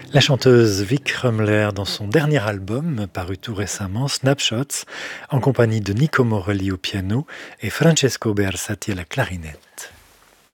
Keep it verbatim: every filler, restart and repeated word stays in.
La chanteuse Vic Krumler dans son dernier album, paru tout récemment, Snapshots, en compagnie de Nico Morelli au piano et Francesco Bearsati à la clarinette.